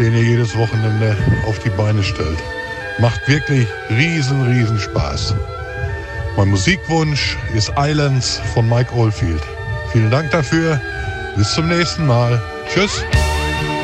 den ihr jedes Wochenende auf die Beine stellt. Macht wirklich riesen Spaß. Mein Musikwunsch ist Islands von Mike Oldfield. Vielen Dank dafür. Bis zum nächsten Mal. Tschüss.